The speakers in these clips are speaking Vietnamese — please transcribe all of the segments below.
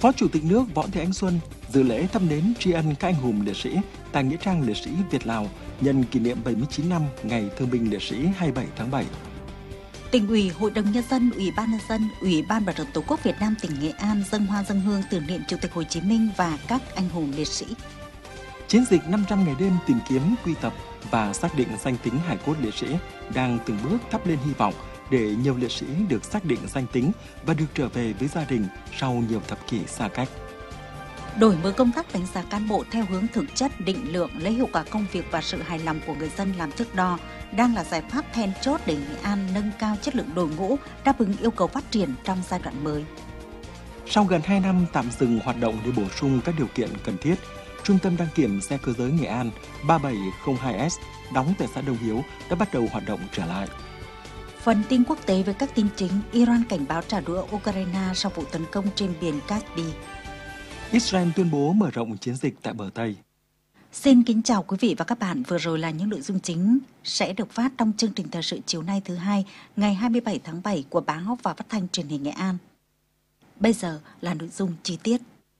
Phó Chủ tịch nước Võ Thị Ánh Xuân dự lễ thắp nến tri ân các anh hùng liệt sĩ tại nghĩa trang liệt sĩ Việt Lào nhân kỷ niệm 79 năm Ngày Thương binh Liệt sĩ 27 tháng 7. Tỉnh ủy, Hội đồng Nhân dân, Ủy ban Nhân dân, Ủy ban Mặt trận Tổ quốc Việt Nam tỉnh Nghệ An dâng hoa dâng hương tưởng niệm Chủ tịch Hồ Chí Minh và các anh hùng liệt sĩ. Chiến dịch 500 ngày đêm tìm kiếm, quy tập và xác định danh tính hài cốt liệt sĩ đang từng bước thắp lên hy vọng để nhiều liệt sĩ được xác định danh tính và được trở về với gia đình sau nhiều thập kỷ xa cách. Đổi mới công tác đánh giá cán bộ theo hướng thực chất, định lượng, lấy hiệu quả công việc và sự hài lòng của người dân làm thước đo đang là giải pháp then chốt để Nghệ An nâng cao chất lượng đội ngũ, đáp ứng yêu cầu phát triển trong giai đoạn mới. Sau gần 2 năm tạm dừng hoạt động để bổ sung các điều kiện cần thiết, Trung tâm đăng kiểm xe cơ giới Nghệ An 3702S đóng tại xã Đông Hiếu đã bắt đầu hoạt động trở lại. Phần tin quốc tế với các tin chính, Iran cảnh báo trả đũa Ukraine sau vụ tấn công trên biển Caspi. Israel tuyên bố mở rộng chiến dịch tại bờ Tây. Xin kính chào quý vị và các bạn, vừa rồi là những nội dung chính sẽ được phát trong chương trình thời sự chiều nay thứ hai, ngày 27 tháng 7 của báo và phát thanh truyền hình Nghệ An. Bây giờ là nội dung chi tiết.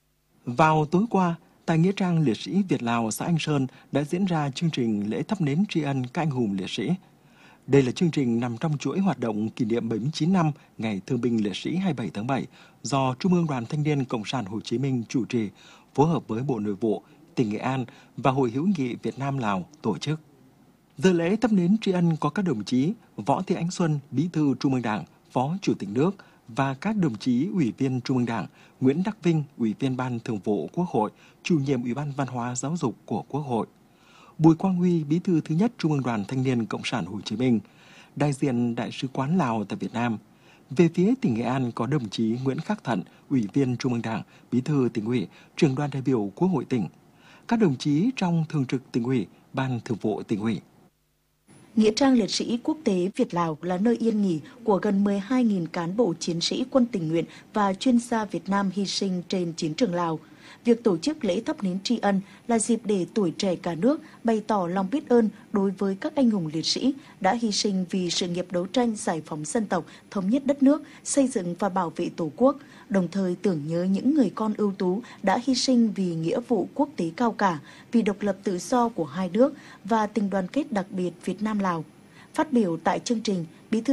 Vào tối qua, tại nghĩa trang liệt sĩ Việt Lào xã Anh Sơn đã diễn ra chương trình lễ thắp nến tri ân các anh hùng liệt sĩ. Đây là chương trình nằm trong chuỗi hoạt động kỷ niệm 79 năm Ngày Thương binh Liệt sĩ 27 tháng 7 do Trung ương Đoàn Thanh niên Cộng sản Hồ Chí Minh chủ trì, phối hợp với Bộ Nội vụ, tỉnh Nghệ An và Hội hữu nghị Việt Nam Lào tổ chức. Dự lễ thắp nến tri ân có các đồng chí Võ Thị Ánh Xuân, Bí thư Trung ương Đảng, Phó Chủ tịch nước và các đồng chí Ủy viên Trung ương Đảng, Nguyễn Đắc Vinh, Ủy viên Ban Thường vụ Quốc hội, Chủ nhiệm Ủy ban Văn hóa Giáo dục của Quốc hội, Bùi Quang Huy, Bí thư thứ nhất Trung ương Đoàn Thanh niên Cộng sản Hồ Chí Minh, đại diện Đại sứ quán Lào tại Việt Nam. Về phía tỉnh Nghệ An có đồng chí Nguyễn Khắc Thận, Ủy viên Trung ương Đảng, Bí thư Tỉnh ủy, Trưởng đoàn đại biểu Quốc hội tỉnh, các đồng chí trong Thường trực Tỉnh ủy, Ban Thường vụ Tỉnh ủy. Nghĩa trang liệt sĩ quốc tế Việt Lào là nơi yên nghỉ của gần 12.000 cán bộ chiến sĩ quân tình nguyện và chuyên gia Việt Nam hy sinh trên chiến trường Lào. Việc tổ chức lễ thắp nến tri ân là dịp để tuổi trẻ cả nước bày tỏ lòng biết ơn đối với các anh hùng liệt sĩ đã hy sinh vì sự nghiệp đấu tranh giải phóng dân tộc, thống nhất đất nước, xây dựng và bảo vệ Tổ quốc, đồng thời tưởng nhớ những người con ưu tú đã hy sinh vì nghĩa vụ quốc tế cao cả, vì độc lập tự do của hai nước và tình đoàn kết đặc biệt Việt Nam-Lào. Phát biểu tại chương trình, Bí thư